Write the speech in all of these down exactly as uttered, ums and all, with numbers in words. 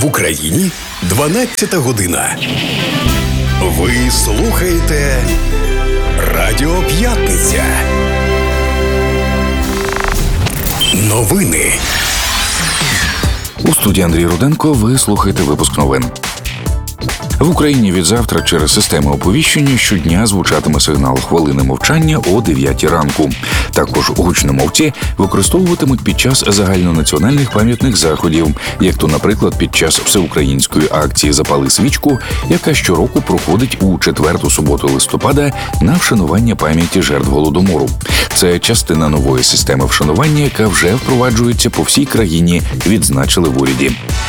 В Україні дванадцята година. Ви слухаєте Радіо П'ятниця. Новини. У студії Андрій Руденко ви слухаєте випуск новин. В Україні від завтра через системи оповіщення щодня звучатиме сигнал хвилини мовчання о дев'ятій ранку. Також гучномовці використовуватимуть під час загальнонаціональних пам'ятних заходів, як то, наприклад, під час всеукраїнської акції «Запали свічку», яка щороку проходить у четверту суботу листопада на вшанування пам'яті жертв Голодомору. Це частина нової системи вшанування, яка вже впроваджується по всій країні, відзначили в уряді.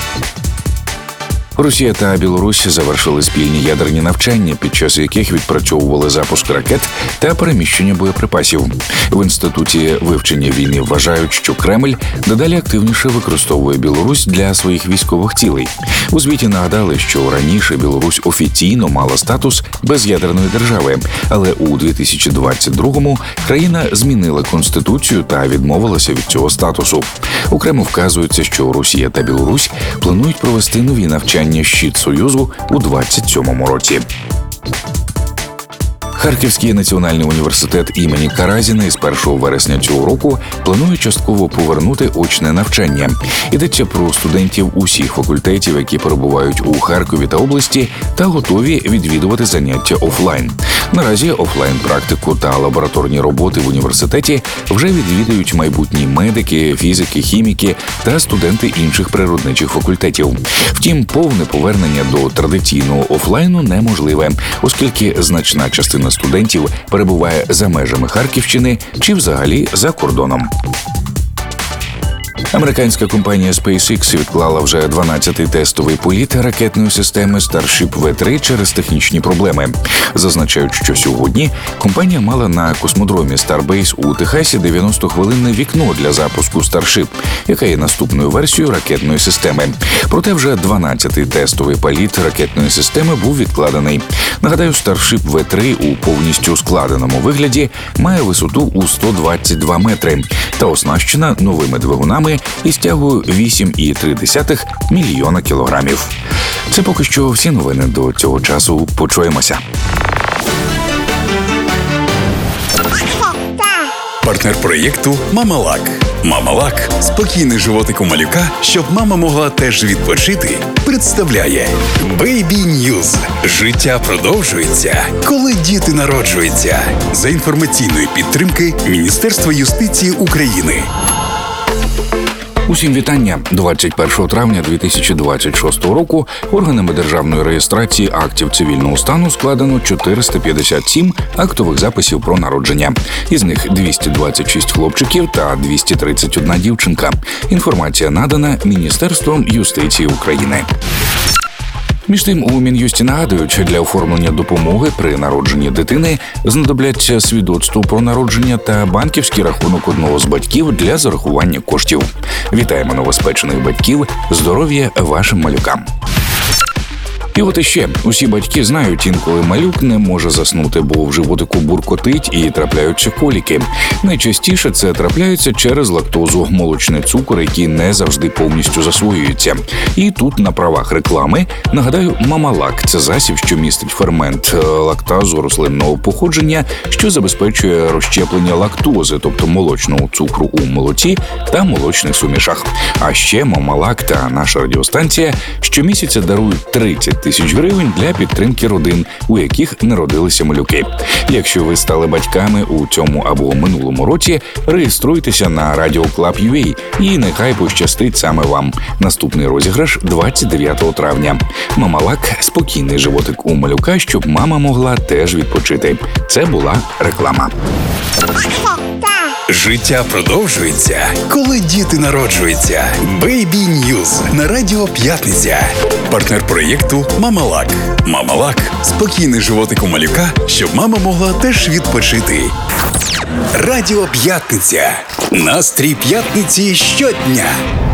Росія та Білорусь завершили спільні ядерні навчання, під час яких відпрацьовували запуск ракет та переміщення боєприпасів. В Інституті вивчення війни вважають, що Кремль дедалі активніше використовує Білорусь для своїх військових цілей. У звіті нагадали, що раніше Білорусь офіційно мала статус без'ядерної держави, але у дві тисячі двадцять другому країна змінила конституцію та відмовилася від цього статусу. Окремо вказується, що Росія та Білорусь планують провести нові навчання «Щит Союзу» у двадцять сьомому році. Харківський національний університет імені Каразіна із першого вересня цього року планує частково повернути очне навчання. Йдеться про студентів усіх факультетів, які перебувають у Харкові та області та готові відвідувати заняття офлайн. Наразі офлайн-практику та лабораторні роботи в університеті вже відвідують майбутні медики, фізики, хіміки та студенти інших природничих факультетів. Втім, повне повернення до традиційного офлайну неможливе, оскільки значна частина студентів перебуває за межами Харківщини чи взагалі за кордоном. Американська компанія SpaceX відклала вже дванадцятий тестовий політ ракетної системи Starship ве три через технічні проблеми. Зазначають, що сьогодні компанія мала на космодромі Starbase у Техасі дев'яностохвилинне вікно для запуску Starship, яка є наступною версією ракетної системи. Проте вже дванадцятий тестовий політ ракетної системи був відкладений. Нагадаю, Starship ве три у повністю складеному вигляді має висоту у сто двадцять два метри та оснащена новими двигунами із тягою вісім цілих три десятих мільйона кілограмів. Це поки що всі новини до цього часу. Почуємося. Партнер проєкту «Мамалак». «Мамалак» – спокійний животик у малюка, щоб мама могла теж відпочити, представляє Baby News. Життя продовжується, коли діти народжуються. За інформаційної підтримки Міністерства юстиції України. Усім вітання. двадцять першого травня дві тисячі двадцять шостого року органами державної реєстрації актів цивільного стану складено чотириста п'ятдесят сім актових записів про народження. Із них двісті двадцять шість хлопчиків та двісті тридцять одна дівчинка. Інформація надана Міністерством юстиції України. Між тим, у Мін'юсті нагадують, для оформлення допомоги при народженні дитини знадобляться свідоцтво про народження та банківський рахунок одного з батьків для зарахування коштів. Вітаємо новоспечених батьків, здоров'я вашим малюкам. І от іще, усі батьки знають, інколи малюк не може заснути, бо в животику буркотить і трапляються коліки. Найчастіше це трапляється через лактозу, молочний цукор, який не завжди повністю засвоюється. І тут на правах реклами нагадаю, «Мамалак» – це засіб, що містить фермент лактазу рослинного походження, що забезпечує розщеплення лактози, тобто молочного цукру у молоці та молочних сумішах. А ще «Мамалак» та наша радіостанція щомісяця дарують тридцять тисяч гривень для підтримки родин, у яких народилися малюки. Якщо ви стали батьками у цьому або минулому році, реєструйтеся на радіо клаб точка ю а і нехай пощастить саме вам. Наступний розіграш двадцять дев'ятого травня. «Мамалак» – спокійний животик у малюка, щоб мама могла теж відпочити. Це була реклама. Життя продовжується, коли діти народжуються. Baby News на Радіо П'ятниця. Партнер проєкту «Мамалак». «Мамалак» – спокійний животик у малюка, щоб мама могла теж відпочити. Радіо П'ятниця. Настрій п'ятниці щодня.